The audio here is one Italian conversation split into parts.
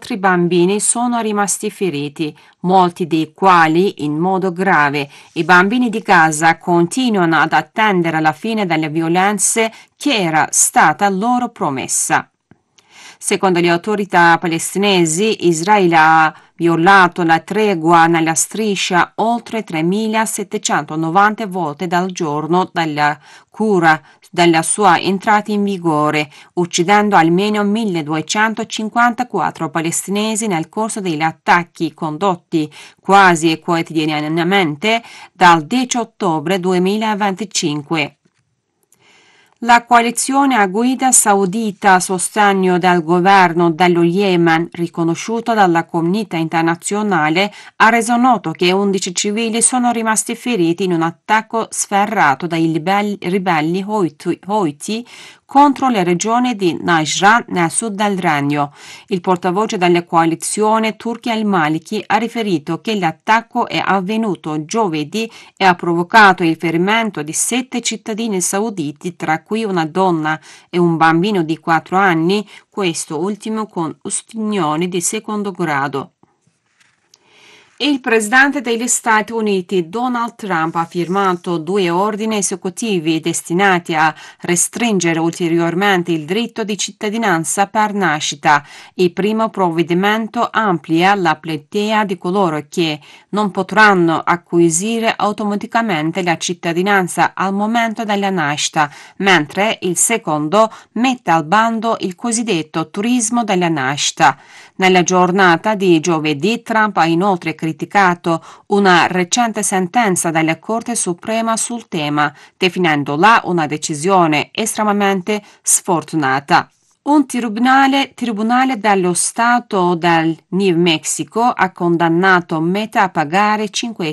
altri bambini sono rimasti feriti, molti dei quali in modo grave. I bambini di Gaza continuano ad attendere la fine delle violenze che era stata loro promessa. Secondo le autorità palestinesi, Israele ha violato la tregua nella striscia oltre 3.790 volte dal giorno della sua entrata in vigore, uccidendo almeno 1.254 palestinesi nel corso degli attacchi condotti quasi quotidianamente dal 10 ottobre 2025. La coalizione a guida saudita a sostegno del governo dello Yemen, riconosciuto dalla comunità internazionale, ha reso noto che 11 civili sono rimasti feriti in un attacco sferrato dai ribelli Houthi contro le regioni di Najran nel sud del Regno. Il portavoce della coalizione Turki al-Maliki ha riferito che l'attacco è avvenuto giovedì e ha provocato il ferimento di 7 cittadini sauditi, tra cui una donna e un bambino di 4 anni, questo ultimo con ustioni di secondo grado. Il presidente degli Stati Uniti Donald Trump ha firmato 2 ordini esecutivi destinati a restringere ulteriormente il diritto di cittadinanza per nascita. Il primo provvedimento amplia la platea di coloro che non potranno acquisire automaticamente la cittadinanza al momento della nascita, mentre il secondo mette al bando il cosiddetto turismo della nascita. Nella giornata di giovedì Trump ha inoltre criticato una recente sentenza della Corte Suprema sul tema, definendola una decisione estremamente sfortunata. Un tribunale dello Stato del New Mexico ha condannato Meta a pagare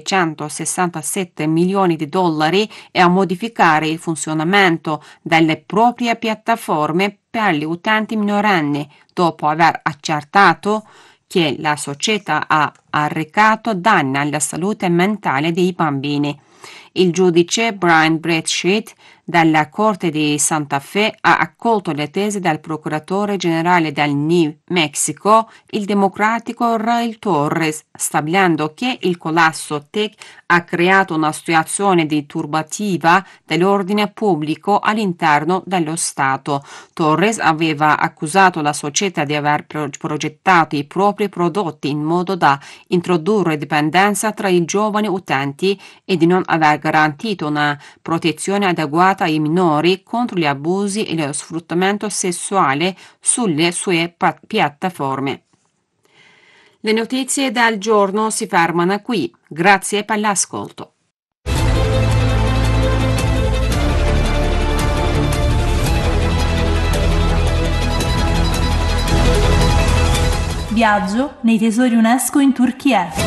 $567 milioni e a modificare il funzionamento delle proprie piattaforme per gli utenti minorenni, dopo aver accertato che la società ha arrecato danni alla salute mentale dei bambini. Il giudice Brian Bradstreet della Corte di Santa Fe ha accolto le tesi del procuratore generale del New Mexico, il democratico Raul Torres, stabilendo che il collasso tech ha creato una situazione di turbativa dell'ordine pubblico all'interno dello Stato. Torres aveva accusato la società di aver progettato i propri prodotti in modo da introdurre dipendenza tra i giovani utenti e di non aver garantito una protezione adeguata ai minori contro gli abusi e lo sfruttamento sessuale sulle sue piattaforme. Le notizie del giorno si fermano qui. Grazie per l'ascolto. Viaggio nei tesori UNESCO in Turchia.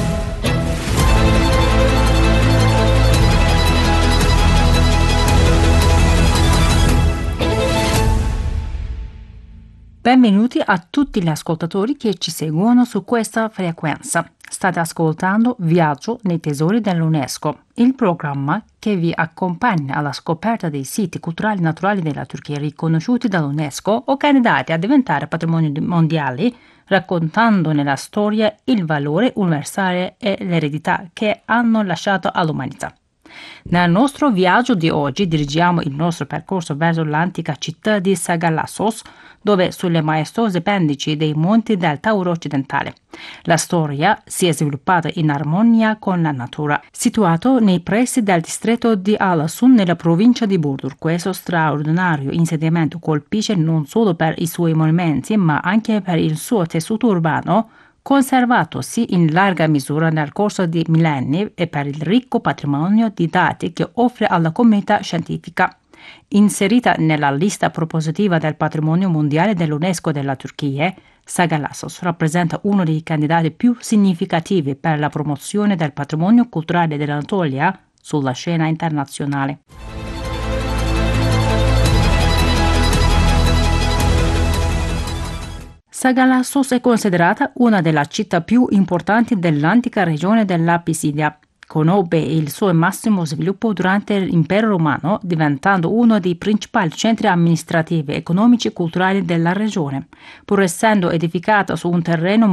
Benvenuti a tutti gli ascoltatori che ci seguono su questa frequenza. State ascoltando Viaggio nei tesori dell'UNESCO, il programma che vi accompagna alla scoperta dei siti culturali naturali della Turchia riconosciuti dall'UNESCO o candidati a diventare patrimoni mondiali, raccontandone la storia, il valore universale e l'eredità che hanno lasciato all'umanità. Nel nostro viaggio di oggi dirigiamo il nostro percorso verso l'antica città di Sagalassos, dove sulle maestose pendici dei monti del Tauro occidentale. La storia si è sviluppata in armonia con la natura. Situato nei pressi del distretto di Alasun nella provincia di Burdur, questo straordinario insediamento colpisce non solo per i suoi monumenti, ma anche per il suo tessuto urbano, conservatosi in larga misura nel corso di millenni e per il ricco patrimonio di dati che offre alla comunità scientifica. Inserita nella lista propositiva del patrimonio mondiale dell'UNESCO della Turchia, Sagalassos rappresenta uno dei candidati più significativi per la promozione del patrimonio culturale dell'Anatolia sulla scena internazionale. Sagalassos è considerata una delle città più importanti dell'antica regione della Pisidia. Conobbe il suo massimo sviluppo durante l'impero romano, diventando uno dei principali centri amministrativi, economici e culturali della regione. Pur essendo edificata su un terreno